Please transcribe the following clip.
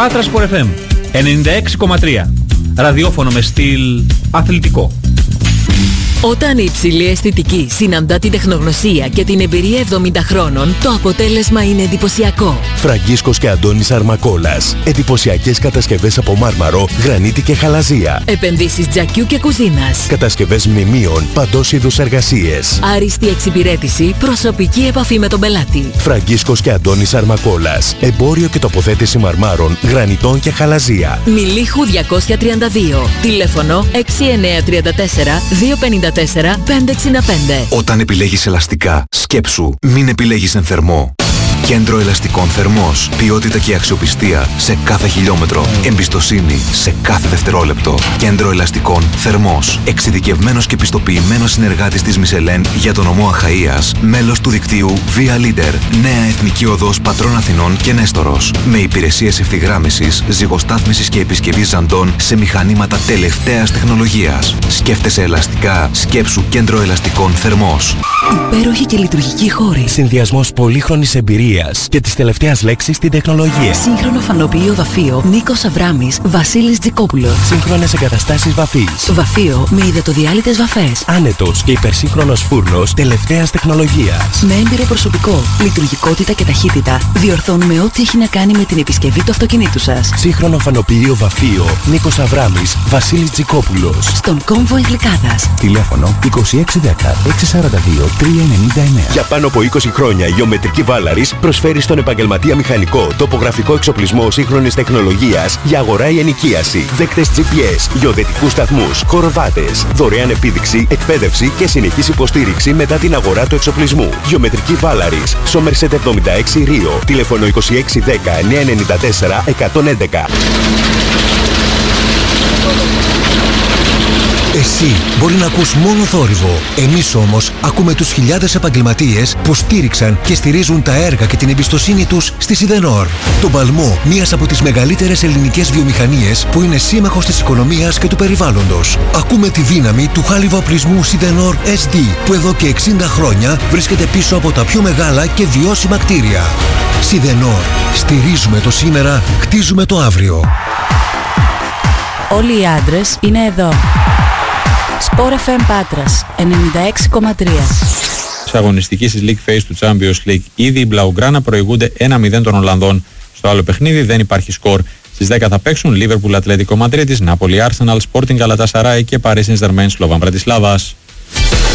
Πάτρα Sport FM 96,3. Ραδιόφωνο με στυλ αθλητικό. Όταν η υψηλή αισθητική συναντά την τεχνογνωσία και την εμπειρία 70 χρόνων, το αποτέλεσμα είναι εντυπωσιακό. Φραγκίσκος και Αντώνης Αρμακόλας. Εντυπωσιακές κατασκευές από μάρμαρο, γρανίτη και χαλαζία. Επενδύσεις τζακιού και κουζίνας. Κατασκευές μνημείων, παντός είδους εργασίες. Άριστη εξυπηρέτηση, προσωπική επαφή με τον πελάτη. Φραγκίσκος και Αντώνης Αρμακόλας. Εμπόριο και τοποθέτηση μαρμάρων, γρανιτών και χαλαζία. Μιλίχου 232. Τηλέφωνο 6934 254 565. Όταν επιλέγεις ελαστικά, σκέψου, μην επιλέγεις εν θερμό. Κέντρο Ελαστικών Θερμός. Ποιότητα και αξιοπιστία σε κάθε χιλιόμετρο. Εμπιστοσύνη σε κάθε δευτερόλεπτο. Κέντρο Ελαστικών Θερμός. Εξειδικευμένος και πιστοποιημένος συνεργάτης της Μισελέν για τον νομό Αχαΐας. Μέλος του δικτύου Via Leader. Νέα Εθνική Οδός Πατρών Αθηνών και Νέστορος. Με υπηρεσίες ευθυγράμμισης, ζυγοστάθμισης και επισκευής ζαντών σε μηχανήματα τελευταίας τεχνολογίας. Σκέφτεσαι ελαστικά, σκέψου Κέντρο Ελαστικών Θερμός. Υπέροχη και λειτουργική χώρη. Συνδυασμός πολύχρονης εμπειρίας και της τελευταίας λέξης στην τεχνολογία. Σύγχρονο φανοποιείο βαφείο Νίκος Αβράμης, Βασίλης Τζικόπουλος. Σύγχρονες εγκαταστάσεις βαφής. Βαφείο με υδατοδιάλυτες βαφές. Άνετος και υπερσύγχρονος φούρνος τελευταίας τεχνολογίας. Με έμπειρο προσωπικό, λειτουργικότητα και ταχύτητα, διορθώνουμε ό,τι έχει να κάνει με την επισκευή του αυτοκινήτου σας. Σύγχρονο φανοποιείο βαφείο Νίκος Αβράμης, Βασίλης Τζικόπουλος. Στον κόμβο Εγλικάδας. Τηλέφωνο 2610 642 399. Για πάνω από 20 χρόνια η Γεωμετρική Βάλαρης προσφέρει στον επαγγελματία μηχανικό τοπογραφικό εξοπλισμό σύγχρονης τεχνολογίας για αγορά ή ενοικίαση, δέκτες GPS, γεωδετικούς σταθμούς, χοροβάτες, δωρεάν επίδειξη, εκπαίδευση και συνεχής υποστήριξη μετά την αγορά του εξοπλισμού. Γεωμετρική Βάλαρης, Σόμερσετ 76 Ρίο, τηλέφωνο 2610 994 111. Εσύ μπορεί να ακούς μόνο θόρυβο. Εμείς όμως ακούμε τους χιλιάδες επαγγελματίες που στήριξαν και στηρίζουν τα έργα και την εμπιστοσύνη τους στη Σιδενόρ. Τον παλμό μιας από τις μεγαλύτερες ελληνικές βιομηχανίες που είναι σύμμαχος της οικονομίας και του περιβάλλοντος. Ακούμε τη δύναμη του χάλιβα-οπλισμού Σιδενόρ SD που εδώ και 60 χρόνια βρίσκεται πίσω από τα πιο μεγάλα και βιώσιμα κτίρια. Σιδενόρ. Στηρίζουμε το σήμερα, χτίζουμε το αύριο. Όλοι οι άντρες είναι εδώ. Sport FM Πάτρας 96,3. Στην αγωνιστική της League Phase του Champions League ήδη οι Μπλαουγκράνα προηγούνται 1-0 των Ολλανδών. Στο άλλο παιχνίδι δεν υπάρχει σκορ. Στις 10 θα παίξουν Liverpool Ατλέτικο Μαδρίτης, Νάπολη Arsenal, Sporting Galatasaray και Paris Saint-Germain Slovan Bratislavas.